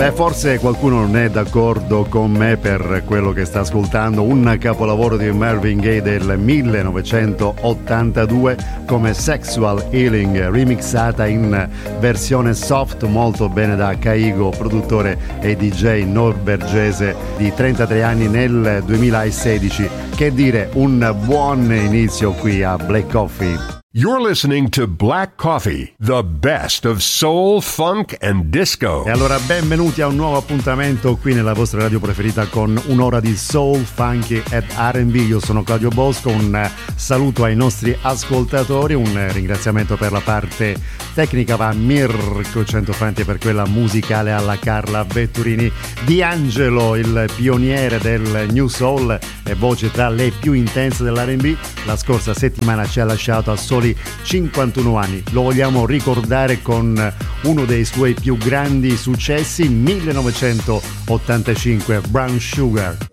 Forse qualcuno non è d'accordo con me per quello che sta ascoltando, un capolavoro di Marvin Gaye del 1982 come Sexual Healing, remixata in versione soft molto bene da Caigo, produttore e DJ norvegese di 33 anni nel 2016. Che dire, un buon inizio qui a Black Coffee. You're listening to Black Coffee, the best of soul, funk and disco. E allora benvenuti a un nuovo appuntamento qui nella vostra radio preferita con un'ora di soul, funky ed R&B. Io sono Claudio Bosco, un saluto ai nostri ascoltatori, un ringraziamento per la parte tecnica va a Mirko Centofanti e per quella musicale alla Carla Vetturini. D'Angelo, il pioniere del New Soul e voce tra le più intense dell'R&B, la scorsa settimana ci ha lasciato a soli 51 anni. Lo vogliamo ricordare con uno dei suoi più grandi successi, 1985, Brown Sugar.